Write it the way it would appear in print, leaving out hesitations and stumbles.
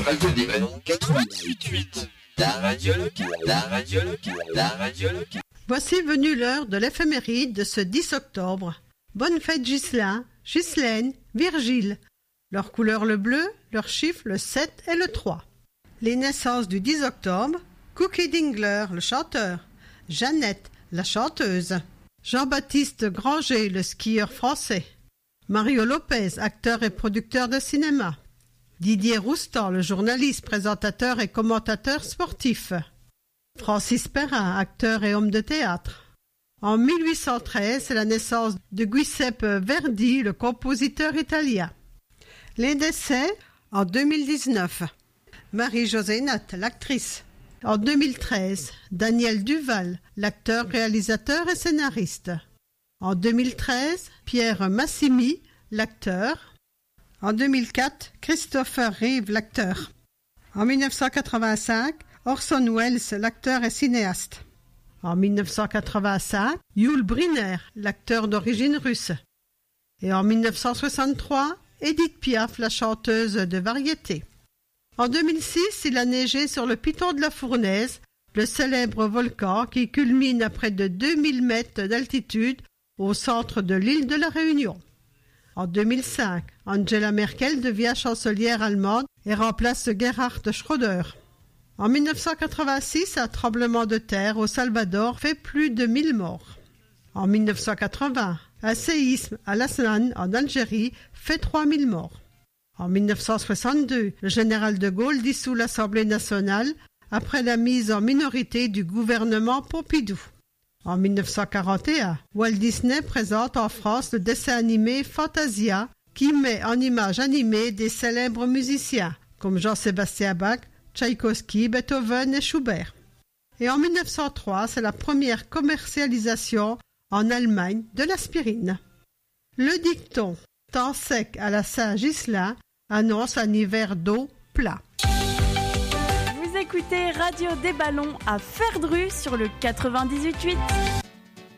Radio des Ballons 98.8. La radio locale, la radio locale, la radio locale. Voici venue l'heure de l'éphéméride de ce 10 octobre. Bonne fête Ghislain, Ghislaine, Virgile. Leur couleur le bleu, leur chiffre le 7 et le 3. Les naissances du 10 octobre, Cookie Dingler, le chanteur, Jeannette, la chanteuse, Jean-Baptiste Granger, le skieur français, Mario Lopez, acteur et producteur de cinéma, Didier Roustan, le journaliste, présentateur et commentateur sportif, Francis Perrin, acteur et homme de théâtre. En 1813, c'est la naissance de Giuseppe Verdi, le compositeur italien. Les décès en 2019. Marie-Josée Natt, l'actrice. En 2013, Daniel Duval, l'acteur, réalisateur et scénariste. En 2013, Pierre Massimi, l'acteur. En 2004, Christopher Reeve, l'acteur. En 1985, Orson Welles, l'acteur et cinéaste. En 1985, Yul Brynner, l'acteur d'origine russe. Et en 1963, Édith Piaf, la chanteuse de variété. En 2006, il a neigé sur le piton de la Fournaise, le célèbre volcan qui culmine à près de 2000 mètres d'altitude au centre de l'île de la Réunion. En 2005, Angela Merkel devient chancelière allemande et remplace Gerhard Schröder. En 1986, un tremblement de terre au Salvador fait plus de 1000 morts. En 1980, un séisme à Lasnan, en Algérie, fait 3000 morts. En 1962, le général de Gaulle dissout l'Assemblée nationale après la mise en minorité du gouvernement Pompidou. En 1941, Walt Disney présente en France le dessin animé Fantasia qui met en images animées des célèbres musiciens comme Jean-Sébastien Bach, Tchaïkovski, Beethoven et Schubert. Et en 1903, c'est la première commercialisation en Allemagne de l'aspirine. Le dicton « Temps sec à la Saint-Ghislain » annonce un hiver d'eau plat. Vous écoutez Radio des Ballons à Ferdru sur le 98.8.